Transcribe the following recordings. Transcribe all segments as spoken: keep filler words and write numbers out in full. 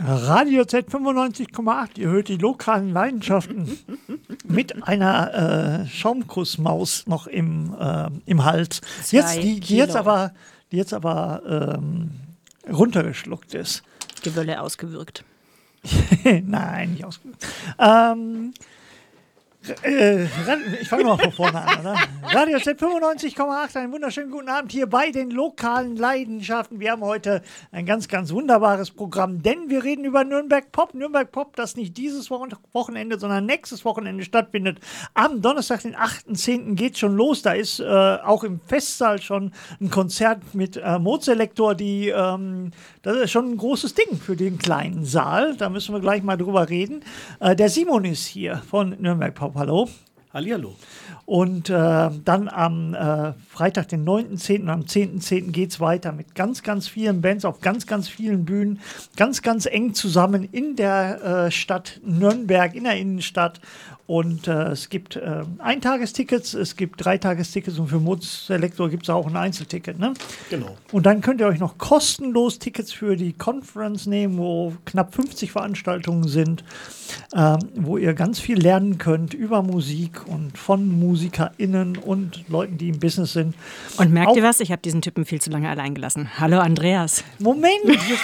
Radio Z fünfundneunzig Komma acht, ihr hört die lokalen Leidenschaften mit einer äh, Schaumkussmaus noch im, äh, im Hals, jetzt, die, die, jetzt aber, die jetzt aber ähm, runtergeschluckt ist. Gewölle ausgewürgt. Nein, nicht ausgewürgt. Ähm, Äh, ich fange mal von vorne an, oder? Radio Z fünfundneunzig Komma acht, einen wunderschönen guten Abend hier bei den lokalen Leidenschaften. Wir haben heute ein ganz, ganz wunderbares Programm, denn wir reden über Nürnberg Pop. Nürnberg Pop, das nicht dieses Wochenende, sondern nächstes Wochenende stattfindet. Am Donnerstag, den achten zehnten geht schon los. Da ist äh, auch im Festsaal schon ein Konzert mit äh, Mozart-Lektor, die, ähm, das ist schon ein großes Ding für den kleinen Saal. Da müssen wir gleich mal drüber reden. Äh, der Simon ist hier von Nürnberg Pop. Hallo. Hallihallo. Und äh, dann am äh, Freitag, den neunten zehnten und am zehnten zehnten geht es weiter mit ganz, ganz vielen Bands auf ganz, ganz vielen Bühnen, ganz, ganz eng zusammen in der äh, Stadt Nürnberg, in der Innenstadt. Und äh, es gibt äh, Eintagestickets, es gibt Dreitagestickets und für Mozart-Lektor gibt es auch ein Einzelticket. Ne? Genau. Und dann könnt ihr euch noch kostenlos Tickets für die Conference nehmen, wo knapp fünfzig Veranstaltungen sind, äh, wo ihr ganz viel lernen könnt über Musik und von MusikerInnen und Leuten, die im Business sind. Und merkt auch, ihr was? Ich habe diesen Typen viel zu lange allein gelassen. Hallo Andreas. Moment!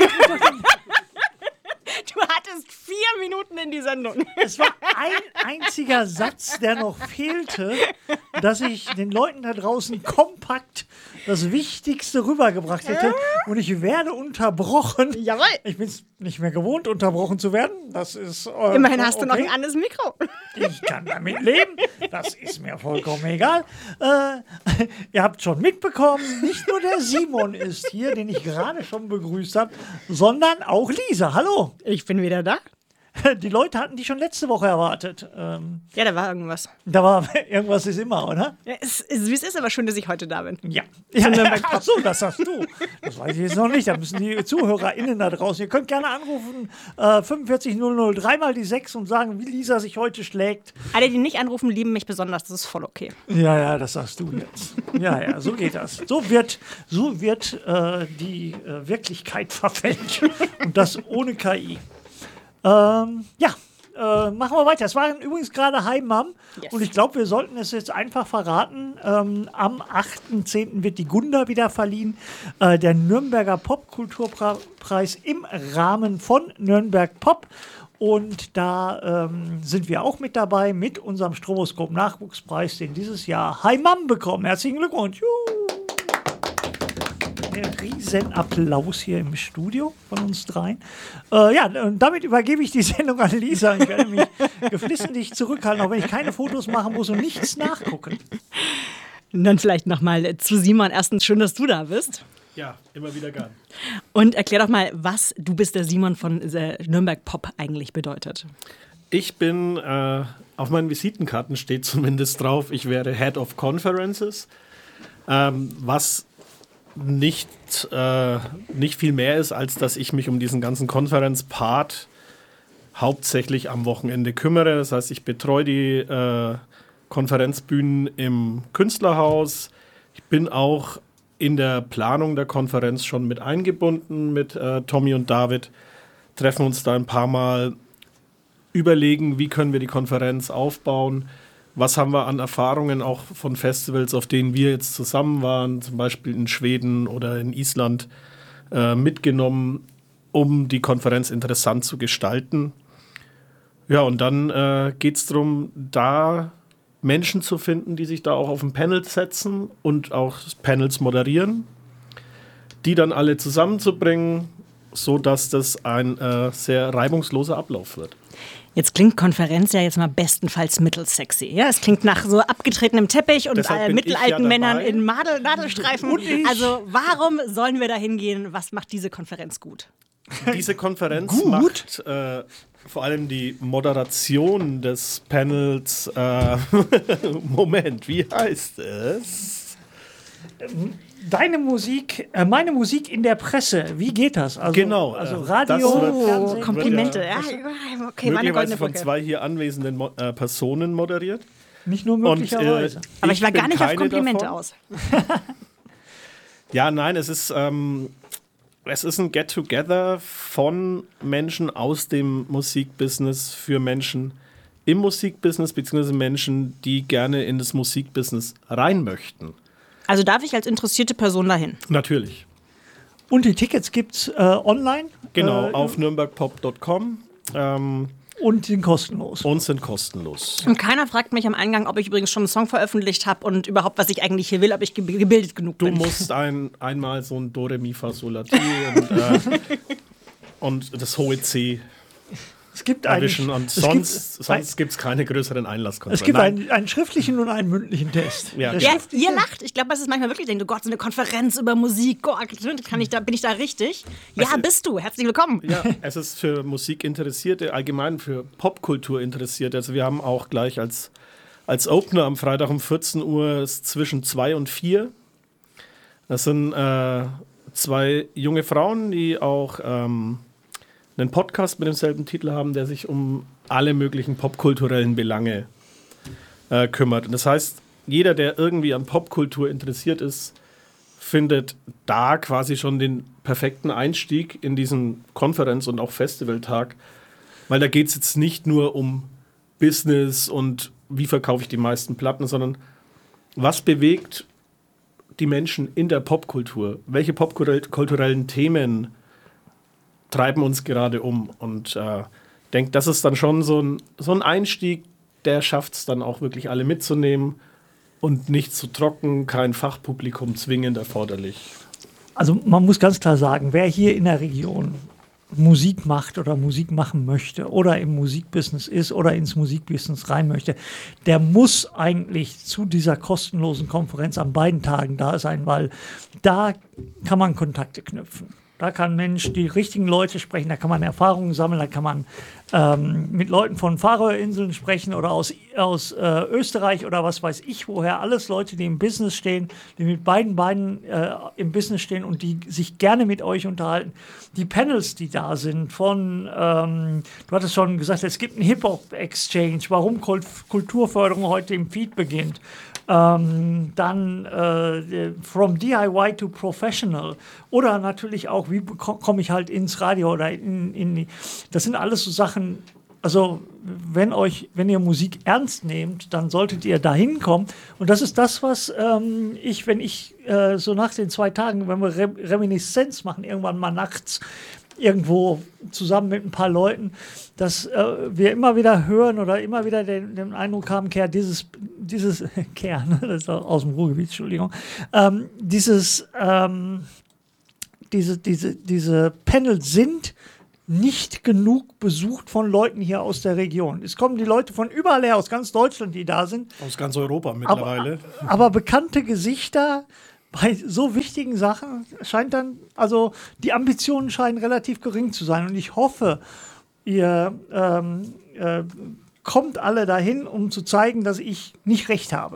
Du hattest vier Minuten in die Sendung. Es war ein einziger Satz, der noch fehlte, dass ich den Leuten da draußen kompakt das Wichtigste rübergebracht hätte. Und ich werde unterbrochen. Jawohl. Ich bin es nicht mehr gewohnt, unterbrochen zu werden. Das ist äh, Immerhin hast okay. du noch ein anderes Mikro. Ich kann damit leben. Das ist mir vollkommen egal. Äh, ihr habt schon mitbekommen, nicht nur der Simon ist hier, den ich gerade schon begrüßt habe, sondern auch Lisa. Hallo. Ich bin wieder da. Die Leute hatten die schon letzte Woche erwartet. Ähm, ja, da war irgendwas. Da war irgendwas ist immer, oder? Ja, es, es, es ist aber schön, dass ich heute da bin. Ja. ja. Ach so, das hast du. Das weiß ich jetzt noch nicht. Da müssen die ZuhörerInnen da draußen. Ihr könnt gerne anrufen, äh, fünfundvierzig null null, dreimal die sechs und sagen, wie Lisa sich heute schlägt. Alle, die nicht anrufen, lieben mich besonders. Das ist voll okay. Ja, ja, das sagst du jetzt. Ja, ja, so geht das. So wird, so wird äh, die äh, Wirklichkeit verfälscht. Und das ohne K I. Ähm, ja, äh, machen wir weiter. Es war übrigens gerade Hi Mom yes. Und ich glaube, wir sollten es jetzt einfach verraten. Ähm, am achten zehnten wird die Gunda wieder verliehen. Äh, der Nürnberger Popkulturpreis im Rahmen von Nürnberg Pop. Und da ähm, sind wir auch mit dabei mit unserem Stroboskop-Nachwuchspreis, den dieses Jahr Hi Mom bekommen. Herzlichen Glückwunsch. Juhu. Ein riesen Applaus hier im Studio von uns dreien. Äh, ja, und damit übergebe ich die Sendung an Lisa. Ich werde mich geflissentlich zurückhalten, auch wenn ich keine Fotos machen muss und nichts nachgucken. Und dann vielleicht nochmal zu Simon. Erstens, schön, dass du da bist. Ja, immer wieder gern. Und erklär doch mal, was Du bist der Simon von äh, Nürnberg Pop eigentlich bedeutet. Ich bin, äh, auf meinen Visitenkarten steht zumindest drauf, ich wäre Head of Conferences, ähm, was nicht, äh, nicht viel mehr ist, als dass ich mich um diesen ganzen Konferenzpart hauptsächlich am Wochenende kümmere. Das heißt, ich betreue die äh, Konferenzbühnen im Künstlerhaus. Ich bin auch in der Planung der Konferenz schon mit eingebunden mit äh, Tommy und David. Treffen uns da ein paar Mal, überlegen, wie können wir die Konferenz aufbauen. Was haben wir an Erfahrungen auch von Festivals, auf denen wir jetzt zusammen waren, zum Beispiel in Schweden oder in Island, äh, mitgenommen, um die Konferenz interessant zu gestalten. Ja, und dann äh, geht es darum, da Menschen zu finden, die sich da auch auf ein Panel setzen und auch Panels moderieren, die dann alle zusammenzubringen, sodass das ein äh, sehr reibungsloser Ablauf wird. Jetzt klingt Konferenz ja jetzt mal bestenfalls mittelsexy. Ja? Es klingt nach so abgetretenem Teppich und äh, mittelalten ja Männern in Madel- Nadelstreifen. Also warum sollen wir da hingehen? Was macht diese Konferenz gut? Diese Konferenz gut? macht äh, vor allem die Moderation des Panels. Äh, Moment, wie heißt es? Deine Musik, äh, meine Musik in der Presse, wie geht das? Also, genau. Also äh, Radio, wird, Fernsehen. Komplimente. Ja, ja, okay, möglicherweise von zwei hier anwesenden Mo- äh, Personen moderiert. Nicht nur möglicherweise. Und, äh, Aber ich, ich war gar nicht auf keine Komplimente davon. aus. Ja, nein, es ist, ähm, es ist ein Get-Together von Menschen aus dem Musikbusiness für Menschen im Musikbusiness, beziehungsweise Menschen, die gerne in das Musikbusiness rein möchten. Also darf ich als interessierte Person dahin? Natürlich. Und die Tickets gibt es äh, online? Genau, äh, auf nürnberg pop punkt com. Ähm, und sind kostenlos. Und sind kostenlos. Und keiner fragt mich am Eingang, ob ich übrigens schon einen Song veröffentlicht habe und überhaupt, was ich eigentlich hier will, ob ich ge- gebildet genug du bin. Du musst ein, einmal so ein Do, Re, Mi, Fa, Sol, La, Ti und, äh, und das hohe C es gibt erwischen. Und sonst, gibt, sonst gibt es keine größeren Einlasskontrollen. Es gibt einen, einen schriftlichen und einen mündlichen Test. Ja, ja ihr lacht. Ich glaube, es ist manchmal wirklich, denkt, oh Gott, so eine Konferenz über Musik, Gott, kann ich da, bin ich da richtig? Ja, es bist du. Herzlich willkommen. Ja, es ist für Musikinteressierte, allgemein für Popkultur Interessierte. Also wir haben auch gleich als, als Opener am Freitag um vierzehn Uhr zwischen zwei und vier. Das sind äh, zwei junge Frauen, die auch ähm, einen Podcast mit demselben Titel haben, der sich um alle möglichen popkulturellen Belange äh, kümmert. Und das heißt, jeder, der irgendwie an Popkultur interessiert ist, findet da quasi schon den perfekten Einstieg in diesen Konferenz- und auch Festivaltag, weil da geht es jetzt nicht nur um Business und wie verkaufe ich die meisten Platten, sondern was bewegt die Menschen in der Popkultur? Welche popkulturellen Themen treiben uns gerade um? Und äh, denke, das ist dann schon so ein, so ein Einstieg, der schafft es dann auch wirklich alle mitzunehmen und nicht zu trocken, kein Fachpublikum zwingend erforderlich. Also man muss ganz klar sagen, wer hier in der Region Musik macht oder Musik machen möchte oder im Musikbusiness ist oder ins Musikbusiness rein möchte, der muss eigentlich zu dieser kostenlosen Konferenz an beiden Tagen da sein, weil da kann man Kontakte knüpfen. Da kann ein Mensch die richtigen Leute sprechen, da kann man Erfahrungen sammeln, da kann man ähm, mit Leuten von Färöerinseln sprechen oder aus, aus äh, Österreich oder was weiß ich woher. Alles Leute, die im Business stehen, die mit beiden Beinen äh, im Business stehen und die sich gerne mit euch unterhalten. Die Panels, die da sind von, ähm, du hattest schon gesagt, es gibt einen Hip-Hop-Exchange, warum Kulturförderung heute im Feed beginnt. Ähm, dann äh, From D I Y to Professional oder natürlich auch, wie komme ich halt ins Radio oder in, in die, das sind alles so Sachen, also wenn euch, wenn ihr Musik ernst nehmt, dann solltet ihr da hinkommen und das ist das, was ähm, ich, wenn ich äh, so nach den zwei Tagen, wenn wir Re- Reminiszenz machen, irgendwann mal nachts irgendwo zusammen mit ein paar Leuten, dass äh, wir immer wieder hören oder immer wieder den, den Eindruck haben, Kerr, dieses, dieses Kerr, ne, das ist aus dem Ruhrgebiet, Entschuldigung, ähm, dieses, ähm, diese, diese, diese Panels sind nicht genug besucht von Leuten hier aus der Region. Es kommen die Leute von überall her, aus ganz Deutschland, die da sind. Aus ganz Europa mittlerweile. Aber, aber bekannte Gesichter bei so wichtigen Sachen scheint dann, also die Ambitionen scheinen relativ gering zu sein. Und ich hoffe, ihr ähm, äh, kommt alle dahin, um zu zeigen, dass ich nicht recht habe.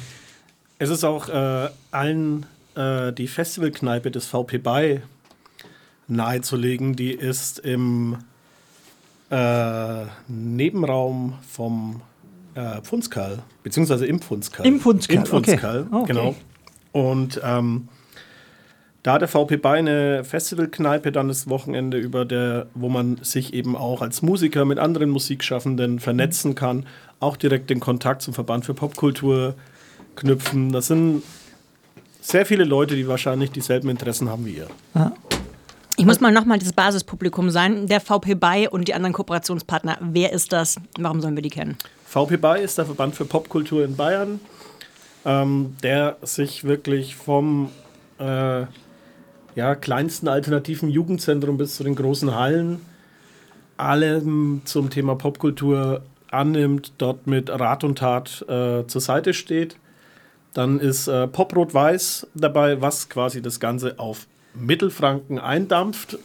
Es ist auch äh, allen äh, die Festivalkneipe des V P Bay nahezulegen. Die ist im äh, Nebenraum vom äh, Pfundskerl, beziehungsweise im Pfundskerl. Im Pfundskerl, Im Pfundskerl, okay. Okay. Genau. Und ähm, da hat der V P Bay eine Festivalkneipe dann das Wochenende über, der, wo man sich eben auch als Musiker mit anderen Musikschaffenden vernetzen kann, auch direkt den Kontakt zum Verband für Popkultur knüpfen. Das sind sehr viele Leute, die wahrscheinlich dieselben Interessen haben wie ihr. Ja. Ich muss mal nochmal das Basispublikum sein, der V P Bay und die anderen Kooperationspartner. Wer ist das? Warum sollen wir die kennen? V P Bay ist der Verband für Popkultur in Bayern, ähm, der sich wirklich vom äh, ja, kleinsten alternativen Jugendzentrum bis zu den großen Hallen allem zum Thema Popkultur annimmt, dort mit Rat und Tat äh, zur Seite steht. Dann ist äh, Pop Rot-Weiß dabei, was quasi das Ganze auf Mittelfranken eindampft.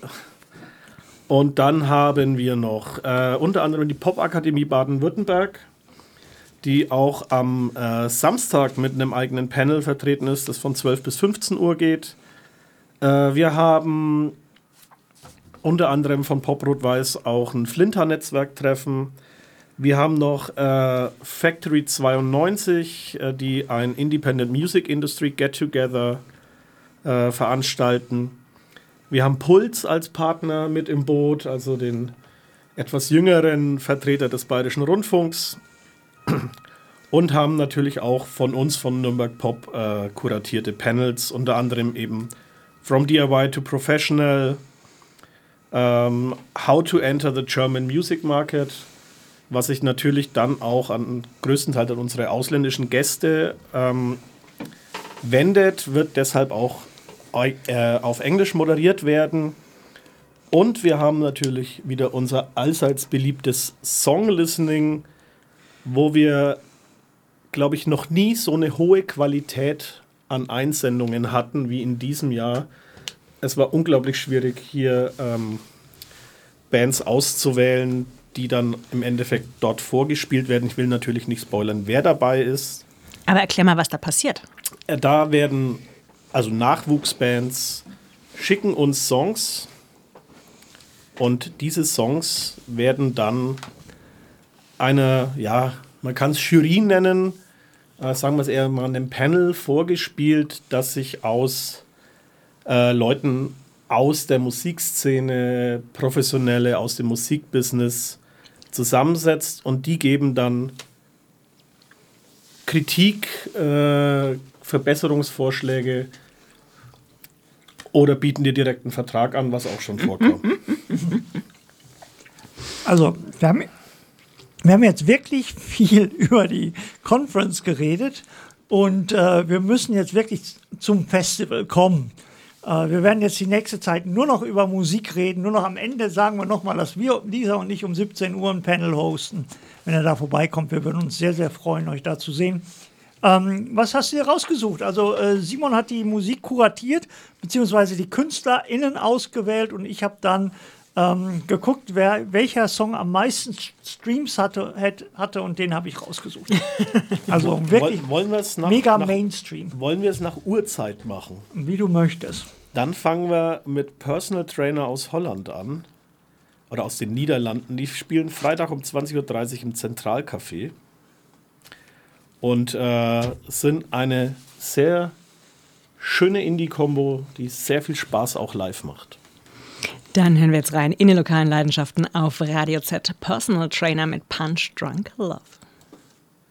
Und dann haben wir noch äh, unter anderem die Popakademie Baden-Württemberg, die auch am äh, Samstag mit einem eigenen Panel vertreten ist, das von zwölf bis fünfzehn Uhr geht. Äh, wir haben unter anderem von Pop Rot-Weiß auch ein Flinter-Netzwerktreffen. Wir haben noch äh, Factory zweiundneunzig, äh, die ein Independent Music Industry Get-Together äh, veranstalten. Wir haben Puls als Partner mit im Boot, also den etwas jüngeren Vertreter des Bayerischen Rundfunks. Und haben natürlich auch von uns, von Nürnberg Pop, äh, kuratierte Panels, unter anderem eben From D I Y to Professional, ähm, How to Enter the German Music Market, was sich natürlich dann auch an größten Teil an unsere ausländischen Gäste ähm, wendet, wird deshalb auch äh, auf Englisch moderiert werden. Und wir haben natürlich wieder unser allseits beliebtes Song-Listening, wo wir, glaube ich, noch nie so eine hohe Qualität an Einsendungen hatten wie in diesem Jahr. Es war unglaublich schwierig, hier ähm, Bands auszuwählen, die dann im Endeffekt dort vorgespielt werden. Ich will natürlich nicht spoilern, wer dabei ist. Aber erklär mal, was da passiert. Äh, da werden, also Nachwuchsbands schicken uns Songs und diese Songs werden dann einer, ja, man kann es Jury nennen, äh, sagen wir es eher mal, einem Panel vorgespielt, das sich aus äh, Leuten aus der Musikszene, Professionelle aus dem Musikbusiness zusammensetzt und die geben dann Kritik, äh, Verbesserungsvorschläge oder bieten dir direkt einen Vertrag an, was auch schon vorkommt. Also, wir haben, wir haben jetzt wirklich viel über die Conference geredet und äh, wir müssen jetzt wirklich zum Festival kommen. Äh, wir werden jetzt die nächste Zeit nur noch über Musik reden. Nur noch am Ende sagen wir nochmal, dass wir, Lisa und ich, um siebzehn Uhr ein Panel hosten. Wenn er da vorbeikommt, wir würden uns sehr, sehr freuen, euch da zu sehen. Ähm, was hast du dir rausgesucht? Also äh, Simon hat die Musik kuratiert, beziehungsweise die KünstlerInnen ausgewählt und ich habe dann ähm, geguckt, wer, welcher Song am meisten Streams hatte, hat, hatte und den habe ich rausgesucht. Also wirklich wollen wir's nach, mega nach, Mainstream. Wollen wir es nach Uhrzeit machen? Wie du möchtest. Dann fangen wir mit Personal Trainer aus Holland an. Oder aus den Niederlanden. Die spielen Freitag um zwanzig Uhr dreißig im Zentralcafé. Und äh, sind eine sehr schöne Indie-Kombo, die sehr viel Spaß auch live macht. Dann hören wir jetzt rein in die lokalen Leidenschaften auf Radio Z. Personal Trainer mit Punch Drunk Love.